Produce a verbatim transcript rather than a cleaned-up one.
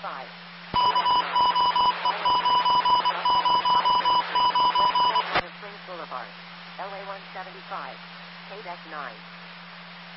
five. West Coldwater Springs Boulevard. L A one seventy-five. K D E C nine.